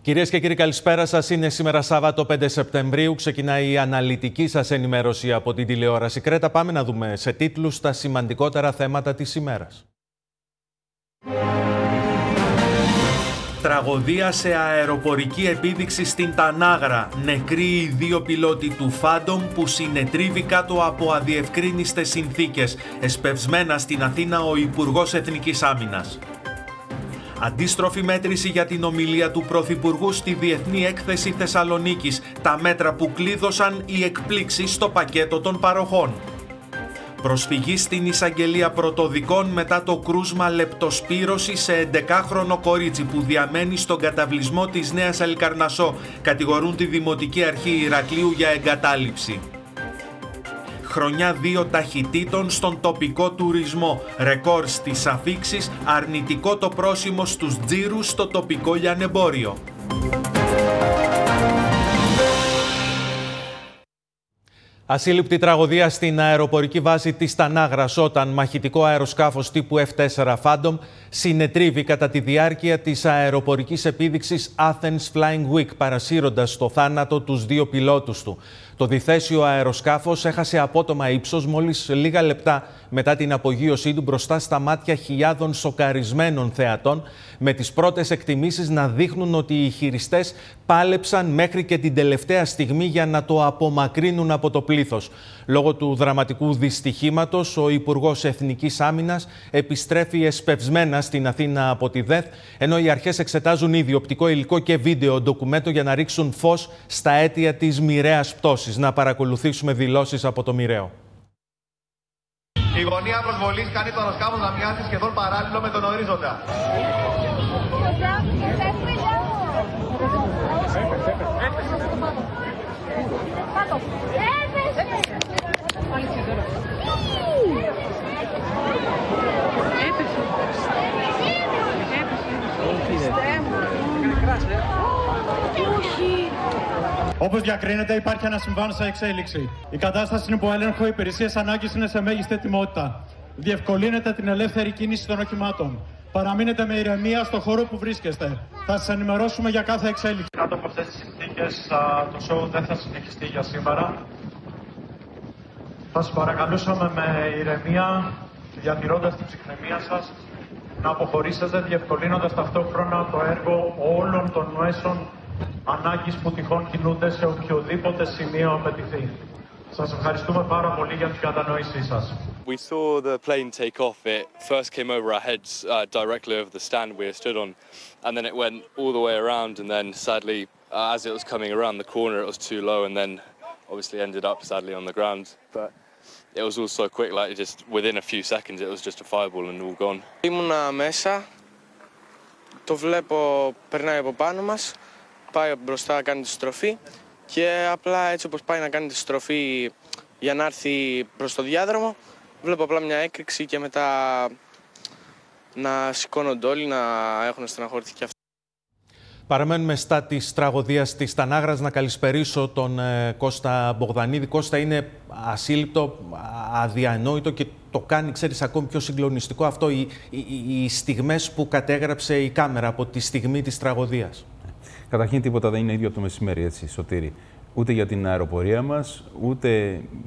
Κυρίες και κύριοι, καλησπέρα σας. Είναι σήμερα Σάββατο 5 Σεπτεμβρίου. Ξεκινάει η αναλυτική σας ενημέρωση από την τηλεόραση Κρέτα. Πάμε να δούμε σε τίτλους τα σημαντικότερα θέματα της ημέρας. Τραγωδία σε αεροπορική επίδειξη στην Τανάγρα. Νεκροί οι δύο πιλότοι του Phantom που συνετρίβει κάτω από αδιευκρίνιστες συνθήκες. Εσπευσμένα στην Αθήνα ο Υπουργός Εθνικής Άμυνας. Αντίστροφη μέτρηση για την ομιλία του Πρωθυπουργού στη Διεθνή Έκθεση Θεσσαλονίκης. Τα μέτρα που κλείδωσαν οι εκπλήξεις στο πακέτο των παροχών. Προσφυγή στην εισαγγελία πρωτοδικών μετά το κρούσμα λεπτοσπύρωση σε 11χρονο κορίτσι που διαμένει στον καταβλισμό της Νέας Αλικαρνασσό. Κατηγορούν τη Δημοτική Αρχή Ηρακλείου για εγκατάλειψη. Χρονιά 2 ταχυτήτων στον τοπικό τουρισμό. Ρεκόρ στις αφίξεις, αρνητικό το πρόσημο στους τζίρους στο τοπικό λιανεμπόριο. Ασύλληπτη τραγωδία στην αεροπορική βάση της Τανάγρας όταν μαχητικό αεροσκάφος τύπου F4 Phantom συνετρίβει κατά τη διάρκεια της αεροπορικής επίδειξης Athens Flying Week, παρασύροντας στο θάνατο τους δύο πιλότους του. Το διθέσιο αεροσκάφος έχασε απότομα ύψος μόλις λίγα λεπτά μετά την απογείωσή του μπροστά στα μάτια χιλιάδων σοκαρισμένων θεατών, με τις πρώτες εκτιμήσεις να δείχνουν ότι οι χειριστές πάλεψαν μέχρι και την τελευταία στιγμή για να το απομακρύνουν από το πλήθος. Λόγω του δραματικού δυστυχήματος, ο Υπουργός Εθνικής Άμυνας επιστρέφει εσπευσμένα στην Αθήνα από τη ΔΕΘ, ενώ οι αρχές εξετάζουν ήδη οπτικό υλικό και βίντεο ντοκουμέντο για να ρίξουν φως στα αίτια της μοιραίας πτώσης. Να παρακολουθήσουμε δηλώσεις από το μοιραίο. Η γωνία προσβολής κάνει το αεροσκάφος να μοιάζει σχεδόν παράλληλο με τον ορίζοντα. Όπως διακρίνεται, υπάρχει ένα συμβάν σε εξέλιξη. Η κατάσταση είναι υπό έλεγχο, οι υπηρεσίες ανάγκης είναι σε μέγιστη ετοιμότητα. Διευκολύνεται την ελεύθερη κίνηση των οχημάτων. Παραμείνετε με ηρεμία στο χώρο που βρίσκεστε. Θα σας ενημερώσουμε για κάθε εξέλιξη. Κάτω από αυτές τις συνθήκες, το show δεν θα συνεχιστεί για σήμερα. Θα σας παρακαλούσαμε με ηρεμία, διατηρώντας την ψυχραιμία σας, να αποχωρήσετε, διευκολύνοντας ταυτόχρονα το έργο όλων των μέσων ανάγκης που τυχόν κινούνται σε οποιοδήποτε σημείο απαιτηθεί. Σας ευχαριστούμε πάρα πολύ για την κατανόησή σας. We saw the plane take off. It first came over our heads directly over the stand we stood on, and then it went all the way around, and then sadly, as it was coming around the corner, it was too low, and then obviously ended up sadly on the ground. But it was all so quick, like just within a few seconds, it was just a fireball and all gone. Ήμουνα μέσα, το βλέπω, περνάει από πάνω μας, πάει μπροστά, κάνει τη στροφή και απλά έτσι όπως πάει να κάνει τη στροφή για να έρθει προς το διάδρομο, βλέπω απλά μια έκρηξη και μετά να σηκώνονται όλοι, να έχουν στεναχωρηθεί και αυτοί. Παραμένουμε στα της τραγωδίας της Τανάγρας. Να καλησπερίσω τον Κώστα Μπογδανίδη. Κώστα, είναι ασύλληπτο, αδιανόητο και το κάνει, ξέρεις, ακόμη πιο συγκλονιστικό αυτό, οι στιγμές που κατέγραψε η κάμερα από τη στιγμή της τραγωδίας. Καταρχήν τίποτα δεν είναι ίδιο από το μεσημέρι, έτσι, Σωτήρη. Ούτε για την αεροπορία μας, ούτε